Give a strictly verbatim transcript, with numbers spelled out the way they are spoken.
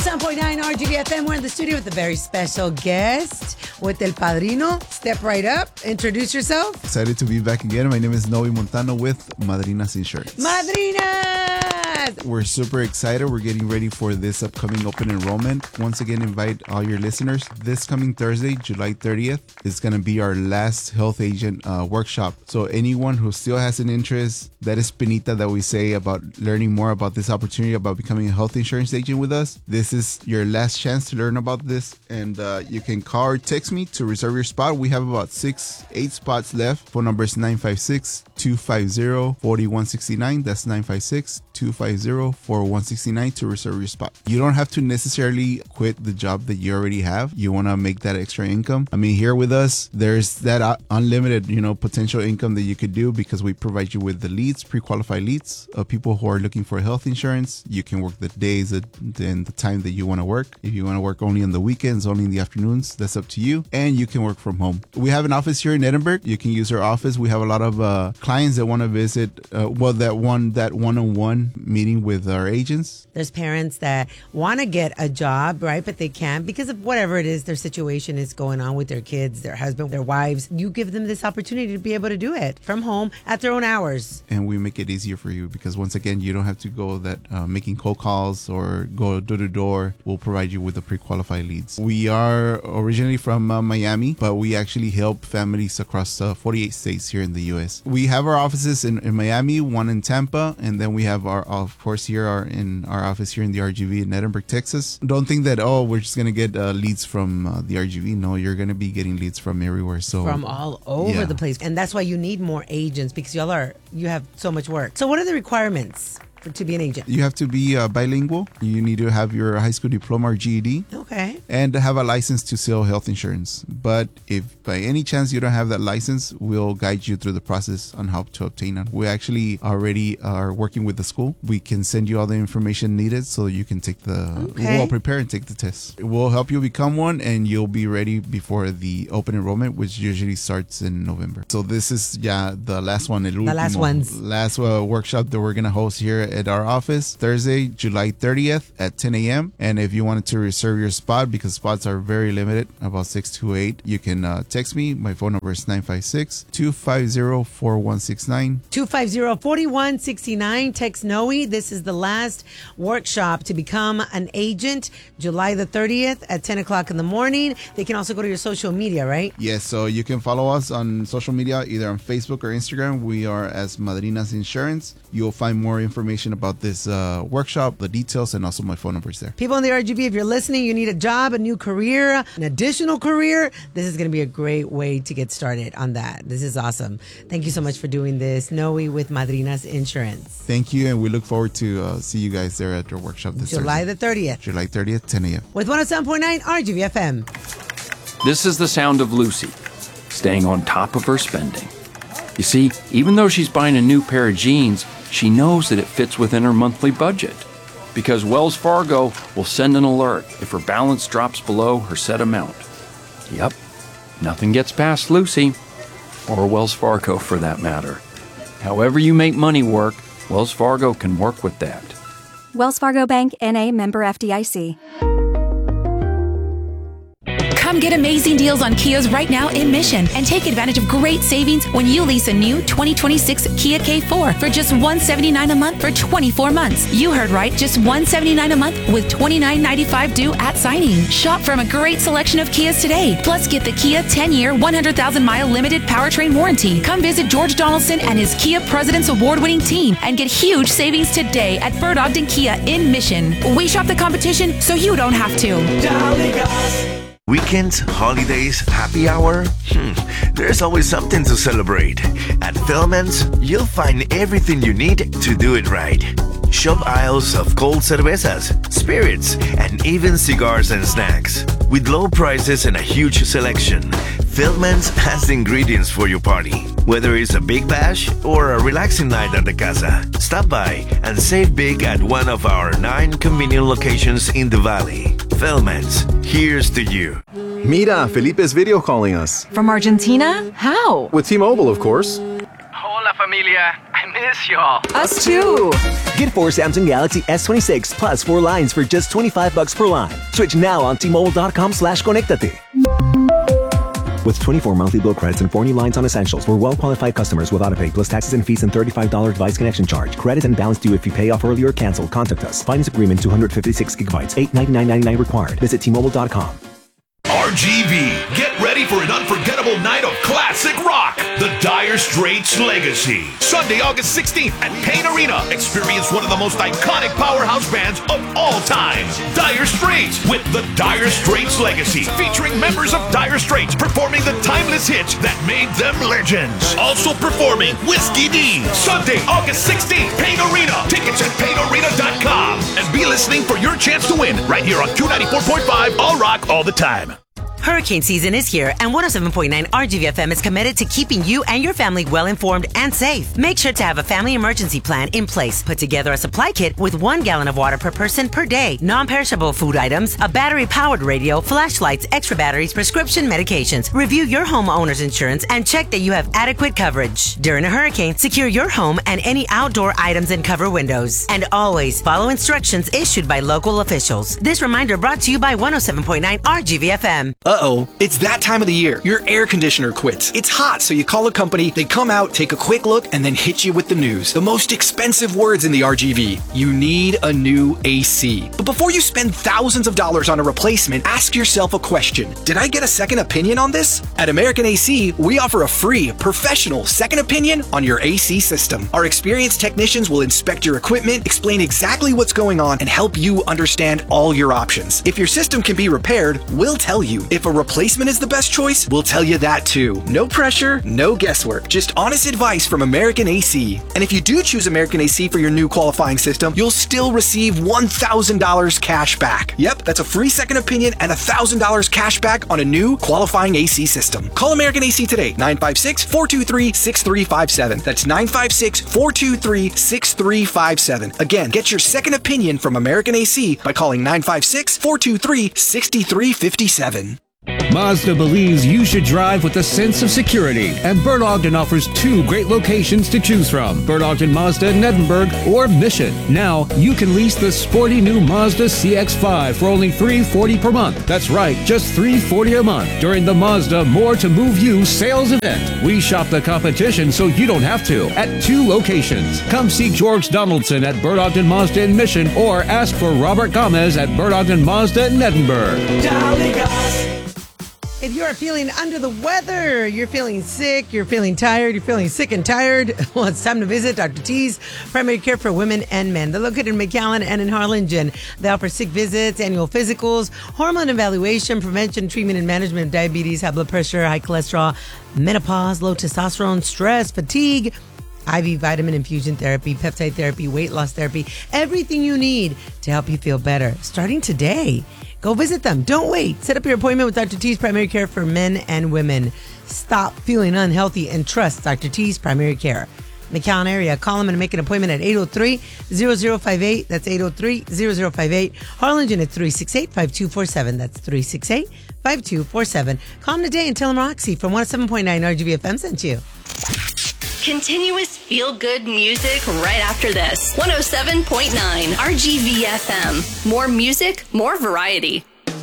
seven point nine R G V F M. We're in the studio with a very special guest, with El Padrino. Step right up. Introduce yourself. Excited to be back again. My name is Noe Montano with Madrinas Insurance. Madrinas! We're super excited. We're getting ready for this upcoming open enrollment. Once again, invite all your listeners. This coming Thursday, July thirtieth, is going to be our last health agent uh, workshop. So anyone who still has an interest, that is Pinita that we say about learning more about this opportunity, about becoming a health insurance agent with us. This is your last chance to learn about this. And uh, you can call or text me to reserve your spot. We have about six, eight spots left. Phone number is nine five six, two five zero, four one six nine. That's nine five six, two five zero, four one six nine to reserve your spot. You don't have to necessarily quit the job that you already have. You want to make that extra income. I mean, here with us, there's that uh, unlimited, you know, potential income that you could do because we provide you with the leads, pre-qualified leads of people who are looking for health insurance. You can work the days and the time that you want to work. If you want to work only on the weekends, only in the afternoons, that's up to you. And you can work from home. We have an office here in Edinburgh. You can use our office. We have a lot of uh, clients that want to visit, uh, well, that one, that one-on-one meeting with our agents. There's parents that want to get a job, right? But they can't because of whatever it is their situation is going on with their kids, their husband, their wives. You give them this opportunity to be able to do it from home at their own hours. And we make it easier for you because once again, you don't have to go that uh, making cold calls or go door to door. We'll provide you with the pre-qualified leads. We are originally from uh, Miami, but we actually help families across uh, forty-eight states here in the U S. We have our offices in, in Miami, one in Tampa, and then we have our, of course, here are in our office here in the R G V in Edinburgh, Texas. Don't think that, oh, we're just going to get uh, leads from uh, the R G V. No, you're going to be getting leads from everywhere. So from all over yeah. the place. And that's why you need more agents because y'all are, you have so much work. So what are the requirements for, to be an agent? You have to be uh, bilingual. You need to have your high school diploma or G E D. Okay. And have a license to sell health insurance. But if by any chance you don't have that license, we'll guide you through the process on how to obtain it. We actually already are working with the school. We can send you all the information needed so you can take the, okay. we'll prepare and take the test. We'll help you become one and you'll be ready before the open enrollment, which usually starts in November. So this is, yeah, the last one. El the último, last ones. Last uh, workshop that we're going to host here at our office Thursday, July thirtieth at ten a.m. And if you wanted to reserve your spot, because spots are very limited, about six to eight, you can uh, text me. My phone number is nine five six, two five zero, four one six nine. two five zero, four one six nine. Text Noe. This is the last workshop to become an agent, July the thirtieth at ten o'clock in the morning. They can also go to your social media, right? Yes, so you can follow us on social media, either on Facebook or Instagram. We are as Madrinas Insurance. You'll find more information about this uh, workshop, the details, and also my phone number is there. People in the R G V, if you're listening, you need a job, a new career, an additional career, this is going to be a great way to get started on that. This is awesome. Thank you so much for doing this. Noe with Madrinas Insurance. Thank you, and we look forward to uh, see you guys there at our workshop this July Thursday. the thirtieth. July thirtieth, ten a.m. With one oh seven point nine R G V F M. This is the sound of Lucy, staying on top of her spending. You see, even though she's buying a new pair of jeans, she knows that it fits within her monthly budget. Because Wells Fargo will send an alert if her balance drops below her set amount. Yep, nothing gets past Lucy, or Wells Fargo for that matter. However you make money work, Wells Fargo can work with that. Wells Fargo Bank, N A, member F D I C. Come get amazing deals on Kias right now in Mission and take advantage of great savings when you lease a new twenty twenty-six Kia K four for just one hundred seventy-nine dollars a month for twenty-four months. You heard right, just one hundred seventy-nine dollars a month with twenty-nine ninety-five due at signing. Shop from a great selection of Kias today. Plus, get the Kia ten-year, one hundred thousand mile limited powertrain warranty. Come visit George Donaldson and his Kia President's Award-winning team and get huge savings today at Bird Ogden Kia in Mission. We shop the competition so you don't have to. Weekends, holidays, happy hour? Hmm, there's always something to celebrate. At Philman's, you'll find everything you need to do it right. Shop aisles of cold cervezas, spirits, and even cigars and snacks. With low prices and a huge selection, Philman's has the ingredients for your party. Whether it's a big bash or a relaxing night at the casa, stop by and save big at one of our nine convenient locations in the valley. Philman's, here's to you. Mira, Felipe's video calling us. From Argentina? How? With T-Mobile, of course. Hola, familia. I miss y'all. Us too. Get four Samsung Galaxy S twenty-six plus four lines for just twenty-five bucks per line. Switch now on T-Mobile.com slash Conectate. With twenty-four monthly bill credits and four new lines on essentials for well-qualified customers with autopay plus taxes and fees and thirty-five dollars device connection charge. Credit and balance due if you pay off early or cancel. Contact us. Finance agreement two hundred fifty-six gigabytes. eight ninety-nine ninety-nine required. Visit T Mobile dot com. R G V, get ready for an unforgettable night of classic rock. The Dire Straits Legacy. Sunday, August sixteenth at Payne Arena. Experience one of the most iconic powerhouse bands of all time. Dire Straits with The Dire Straits Legacy. Featuring members of Dire Straits performing the timeless hits that made them legends. Also performing Whiskey D. Sunday, August sixteenth, Payne Arena. Tickets at Payne Arena dot com. And be listening for your chance to win right here on Q ninety-four point five All Rock all the time. Hurricane season is here, and one oh seven point nine R G V F M is committed to keeping you and your family well informed and safe. Make sure to have a family emergency plan in place. Put together a supply kit with one gallon of water per person per day, non-perishable food items, a battery-powered radio, flashlights, extra batteries, prescription medications. Review your homeowner's insurance and check that you have adequate coverage. During a hurricane, secure your home and any outdoor items and cover windows. And always follow instructions issued by local officials. This reminder brought to you by one oh seven point nine R G V F M. Uh-oh, it's that time of the year. Your air conditioner quits. It's hot, so you call a company, they come out, take a quick look, and then hit you with the news. The most expensive words in the R G V. You need a new A C. But before you spend thousands of dollars on a replacement, ask yourself a question. Did I get a second opinion on this? At American A C, we offer a free, professional second opinion on your A C system. Our experienced technicians will inspect your equipment, explain exactly what's going on, and help you understand all your options. If your system can be repaired, we'll tell you. If a replacement is the best choice, we'll tell you that too. No pressure, no guesswork, just honest advice from American A C. And if you do choose American A C for your new qualifying system, you'll still receive one thousand dollars cash back. Yep, that's a free second opinion and one thousand dollars cash back on a new qualifying A C system. Call American A C today, nine five six, four two three, six three five seven. That's nine five six, four two three, six three five seven. Again, get your second opinion from American A C by calling nine five six, four two three, six three five seven. Mazda believes you should drive with a sense of security, and Bert Ogden offers two great locations to choose from: Bert Ogden Mazda in Edinburgh or Mission. Now you can lease the sporty new Mazda C X five for only three hundred forty dollars per month. That's right, just three hundred forty dollars a month during the Mazda More to Move You sales event. We shop the competition so you don't have to at two locations. Come see George Donaldson at Bert Ogden Mazda in Mission, or ask for Robert Gomez at Bert Ogden Mazda in Edinburgh. If you're feeling under the weather, you're feeling sick, you're feeling tired, you're feeling sick and tired, well, it's time to visit Doctor T's Primary Care for Women and Men. They're located in McAllen and in Harlingen. They offer sick visits, annual physicals, hormone evaluation, prevention, treatment, and management of diabetes, high blood pressure, high cholesterol, menopause, low testosterone, stress, fatigue, I V vitamin infusion therapy, peptide therapy, weight loss therapy, everything you need to help you feel better. Starting today. Go visit them. Don't wait. Set up your appointment with Doctor T's Primary Care for Men and Women. Stop feeling unhealthy and trust Doctor T's Primary Care. McAllen area, call them and make an appointment at eight oh three, oh oh five eight. That's eight oh three, oh oh five eight. Harlingen at three six eight, five two four seven. That's three six eight, five two four seven. Call them today and tell them Roxy from one oh seven point nine R G V F M sent you. Continuous feel-good music right after this. one oh seven point nine R G V F M. More music, more variety.